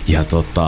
ja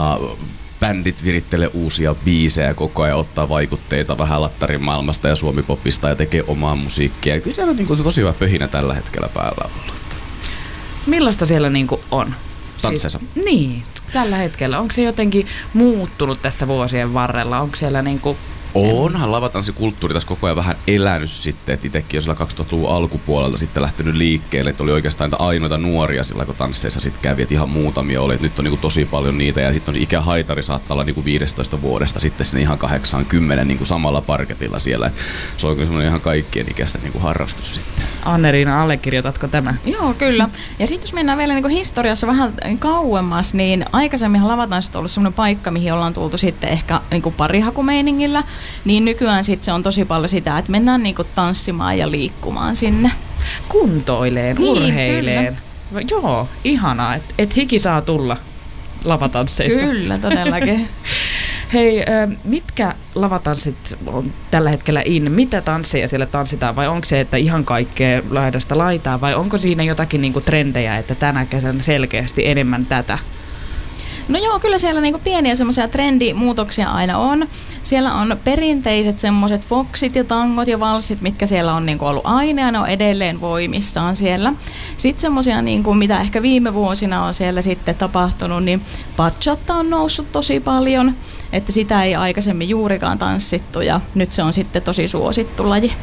bändit virittelee uusia biisejä koko ajan, ottaa vaikutteita vähän lattarin maailmasta ja suomipopista ja tekee omaa musiikkia. Ja kyllä siellä on niin kuin tosi hyvä pöhinä tällä hetkellä päällä ollut. Millaista siellä niin kuin on? Tansseissa? Siis, niin, tällä hetkellä. Onko se jotenkin muuttunut tässä vuosien varrella? Onko siellä niin kuin... Onhan lavatanssikulttuuri tässä koko ajan vähän elänyt sitten, että itsekin jo sillä 2000-luvun alkupuolelta sitten lähtenyt liikkeelle, että oli oikeastaan niitä ainoita nuoria sillä, kun tansseissa sitten kävi, että ihan muutamia oli, että nyt on niinku tosi paljon niitä ja sitten on ikähaitari saattaa olla niinku 15 vuodesta sitten sinne ihan 80 niinku samalla parketilla siellä, että se on kyllä semmoinen ihan kaikkien ikäisten niinku harrastus sitten. Anne-Riina, allekirjoitatko tämä? Joo, kyllä. Ja sitten jos mennään vielä niinku historiassa vähän kauemmas, niin aikaisemminhan lavatanssit on ollut semmoinen paikka, mihin ollaan tultu sitten ehkä niinku parihakumeiningillä. Niin nykyään sit se on tosi paljon sitä, että mennään niinku tanssimaan ja liikkumaan sinne. Kuntoileen, niin, urheileen. Kyllä. Joo, ihanaa, että hiki saa tulla lavatansseissa. Kyllä, todellakin. Hei, mitkä lavatanssit on tällä hetkellä in? Mitä tansseja siellä tanssitaan? Vai onko se, että ihan kaikkea laidasta laitaa? Vai onko siinä jotakin niinku trendejä, että tänä kesänä selkeästi enemmän tätä? No joo, kyllä siellä niinku pieniä semmoisia trendimuutoksia aina on. Siellä on perinteiset semmoiset foksit ja tangot ja valssit, mitkä siellä on niinku ollut aina ja ne on edelleen voimissaan siellä. Sitten semmoisia, niinku, mitä ehkä viime vuosina on siellä sitten tapahtunut, niin bachata on noussut tosi paljon, että sitä ei aikaisemmin juurikaan tanssittu ja nyt se on sitten tosi suosittu laji.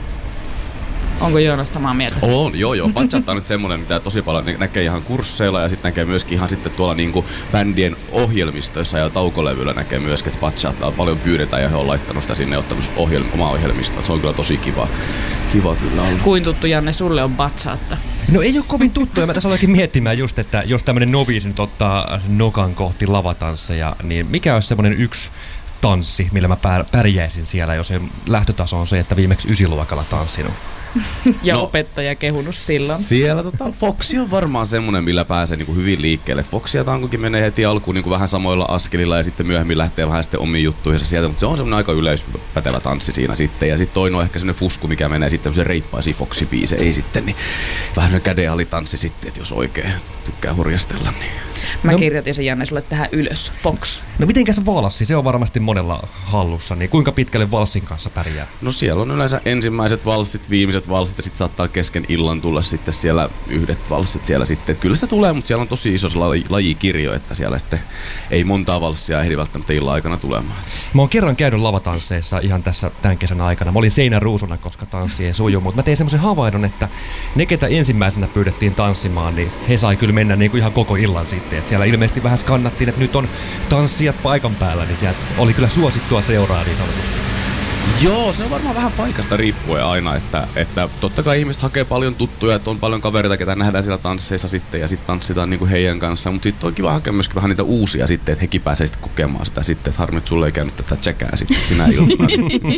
Onko Joonas samaa mieltä? On, joo. Bachata on nyt semmoinen, mitä tosi paljon näkee ihan kursseilla ja sitten näkee myöskin ihan sitten tuolla niinku bändien ohjelmistoissa ja taukolevyillä näkee myöskin, että bachataa paljon pyydetään ja he on laittanut sitä sinne ottanut omaa ohjelmistoa. Se on kyllä tosi kiva kyllä ollut. Kuin tuttu, Janne, sulle on bachata? No ei ole kovin tuttu ja mä tässä olenkin miettimään just, että jos tämmönen noviisi nyt ottaa nokan kohti lavatansseja, niin mikä olisi semmoinen yksi tanssi, millä mä pärjäisin siellä, jos lähtötaso on se, että viimeksi 9-luokalla tanssinut? Ja opettaja kehunut silloin. Siellä Foxi on varmaan semmoinen, millä pääsee niinku hyvin liikkeelle. Foxi ja tankokin menee heti alkuun niinku vähän samoilla askelilla ja sitten myöhemmin lähtee vähän sitten omiin juttuihinsa sieltä, mutta se on semmoinen aika yleispätevä tanssi siinä sitten. Ja sitten toinen on ehkä semmoinen fusku, mikä menee sitten semmoisen reippaisiin Foxi-biiseihin sitten, niin vähän semmoinen kädenalitanssi sitten, että jos oikein tykkää hurjastella. Niin. Mä kirjoitin sen, Janne, sulle tähän ylös. Fox. No mitenkäs valssi? Se on varmasti monella hallussa, niin kuinka pitkälle valssin kanssa pärjää? No siellä on yleensä ensimmäiset valssit, viimeiset valssit ja sitten saattaa kesken illan tulla sitten siellä yhdet valssit siellä sitten. Kyllä sitä tulee, mutta siellä on tosi iso lajikirjo, että siellä sitten ei montaa valssia ehdi välttämättä illan aikana tulemaan. Mä oon kerran käynyt lavatansseissa ihan tässä tämän kesän aikana. Mä olin seinäruusuna, koska tanssi ei suju, mutta mä tein semmoisen havainnon, että ne, ketä ensimmäisenä pyydettiin tanssimaan, niin he sai kyllä mennä niin kuin ihan koko illan sitten. Et siellä ilmeisesti vähän skannattiin, että nyt on tanssijat paikan päällä, niin sieltä oli kyllä suosittua seuraa niin sanotusti. Joo, se on varmaan vähän paikasta riippuen aina, että totta kai ihmiset hakee paljon tuttuja, että on paljon kavereita, ketä nähdään siellä tansseissa sitten ja sitten tanssitaan niinku heidän kanssaan, mutta sitten on kiva hakea myöskin vähän niitä uusia sitten, että hekin pääsee sitten kokemaan sitä sitten, että harmi, että sulle ei käynyt tätä tsekää sitten sinä iltana.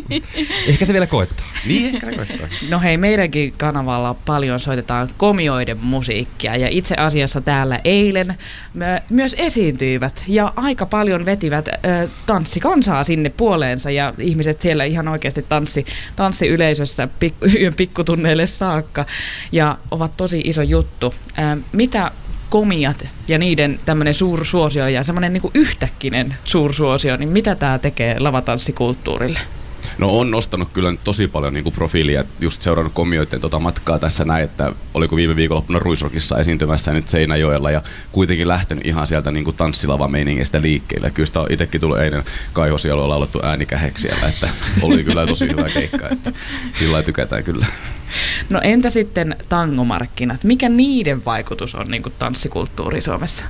Ehkä se vielä koettaa. Niin, ehkä se koettaa. No hei, meidänkin kanavalla paljon soitetaan komioiden musiikkia ja itse asiassa täällä eilen myös esiintyivät ja aika paljon vetivät tanssikansaa sinne puoleensa ja ihmiset siellä ihan oikeasti tanssi yleisössä yön pikkutunneille saakka ja ovat tosi iso juttu. Mitä komiat ja niiden tämmöinen suursuosio ja semmoinen niinku yhtäkkinen suursuosio, niin mitä tämä tekee lavatanssikulttuurille? No on nostanut kyllä nyt tosi paljon niin kuin profiilia, just seurannut komioiden matkaa tässä näin, että oliko viime viikonloppuna Ruisrockissa esiintymässä nyt Seinäjoella ja kuitenkin lähtenyt ihan sieltä niin kuin tanssilava-meiningistä liikkeelle. Kyllä sitä on itsekin tullut eilen Kaihosialueella laulettu äänikäheksi siellä, että oli kyllä tosi hyvä keikka, että sillä tykätään kyllä. No entä sitten tangomarkkinat? Mikä niiden vaikutus on niin kuin tanssikulttuuri Suomessa?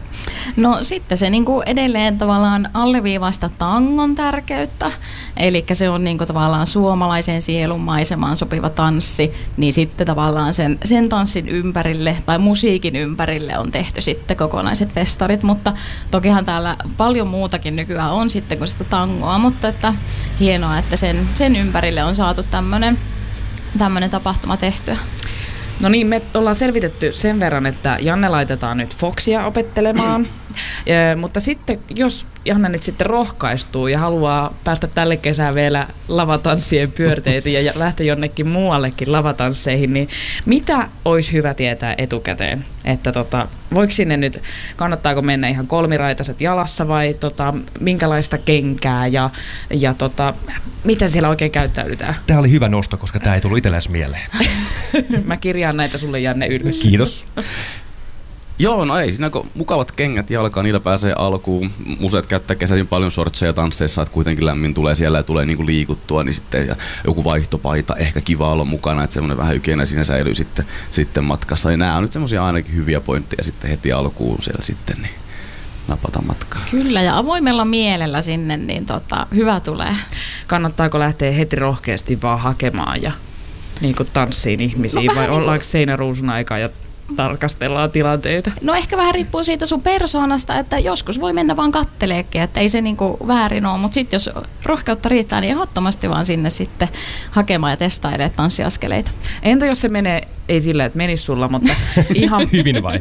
No sitten se niinku edelleen tavallaan alleviivasta tangon tärkeyttä, eli se on niinku tavallaan suomalaisen sielun maisemaan sopiva tanssi, niin sitten tavallaan sen tanssin ympärille tai musiikin ympärille on tehty sitten kokonaiset festarit, mutta tokihan täällä paljon muutakin nykyään on sitten kuin sitä tangoa, mutta että hienoa, että sen ympärille on saatu tämmöinen tapahtuma tehtyä. No niin, me ollaan selvitetty sen verran, että Janne laitetaan nyt Foxia opettelemaan, mutta sitten jos Janne nyt sitten rohkaistuu ja haluaa päästä tälle kesään vielä lavatanssien pyörteisiin ja lähteä jonnekin muuallekin lavatansseihin, niin mitä olisi hyvä tietää etukäteen että voiko sinne nyt, kannattaako mennä ihan kolmiraitaiset jalassa vai minkälaista kenkää ja miten siellä oikein käyttäydytään? Tämä oli hyvä nosto, koska tämä ei tullut itsellesi mieleen. Mä kirjaan näitä sulle, Janne, ylös. Kiitos. Joo, no ei siinä kun mukavat kengät jalkaan, niillä pääsee alkuun. Museet käyttää kesäisin paljon shortseja tansseissa, että kuitenkin lämmin tulee siellä ja tulee niinku liikuttua, niin sitten ja joku vaihtopaita, ehkä kiva olla mukana, että semmoinen vähän hygienia siinä säilyy sitten matkassa. Ja nämä on nyt semmoisia ainakin hyviä pointteja sitten heti alkuun siellä sitten, niin napata matkaa. Kyllä, ja avoimella mielellä sinne, niin hyvä tulee. Kannattaako lähteä heti rohkeasti vaan hakemaan ja niin kuin tanssiin ihmisiin, vai ollaanko seinäruusun aikaa ja tarkastellaan tilanteita? No ehkä vähän riippuu siitä sun persoonasta, että joskus voi mennä vaan katteleekin, että ei se niinku väärin ole, mutta sitten jos rohkeutta riittää, niin ehdottomasti vaan sinne sitten hakemaan ja testailemaan tanssiaskeleita. Entä jos se menee, ei sillä, että menisi sulla, mutta ihan... Hyvin vai?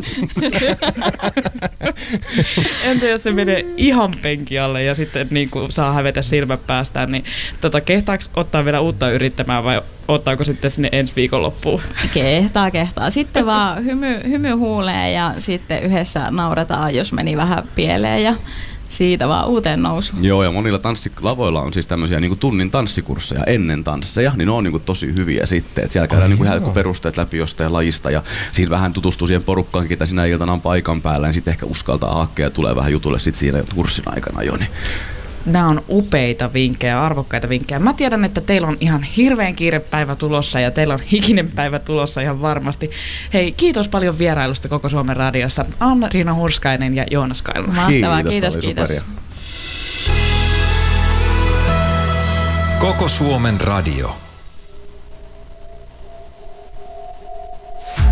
Entä jos se menee ihan penki alle ja sitten niin kuin saa hävetä silmät päästään, niin kehtaako ottaa vielä uutta yrittämään vai ottaako sitten sinne ensi viikonloppuun? Kehtaa. Sitten vaan hymy huuleen ja sitten yhdessä nauretaan, jos meni vähän pieleen ja siitä vaan uuteen nousuun. Joo, ja monilla tanssilavoilla on siis tämmöisiä niin kuin tunnin tanssikursseja ennen tansseja, niin ne on niin kuin tosi hyviä sitten. Et siellä käydään niin kuin ihan perusteet läpi jostain lajista ja siinä vähän tutustuu siihen porukkaan, ketä sinä iltana on paikan päällä, niin sitten ehkä uskaltaa hakea ja tulee vähän jutulle sitten siinä kurssin aikana jo. Niin. Nämä on upeita vinkkejä, arvokkaita vinkkejä. Mä tiedän, että teillä on ihan hirveän kiire päivä tulossa ja teillä on hikinen päivä tulossa ihan varmasti. Hei, kiitos paljon vierailusta Koko Suomen radiossa. Anna-Riina Hurskainen ja Joonas Kailma. Mahtavaa, kiitos. Koko Suomen radio.